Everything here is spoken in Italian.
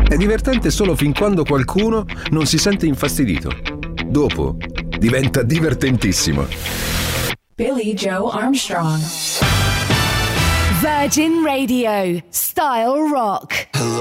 È divertente solo fin quando qualcuno non si sente infastidito. Dopo diventa divertentissimo. Billy Joe Armstrong. Virgin Radio, Style Rock.